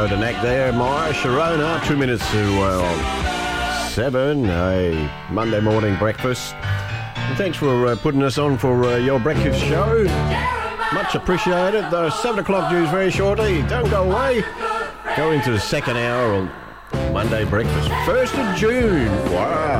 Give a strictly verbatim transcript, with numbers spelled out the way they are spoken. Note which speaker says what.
Speaker 1: know the knack there. My Sharona, two minutes to uh, seven, a Monday morning breakfast. And thanks for uh, putting us on for uh, your breakfast show. Much appreciated. The seven o'clock news very shortly. Don't go away. Go into the second hour on Monday breakfast. first of June. Wow.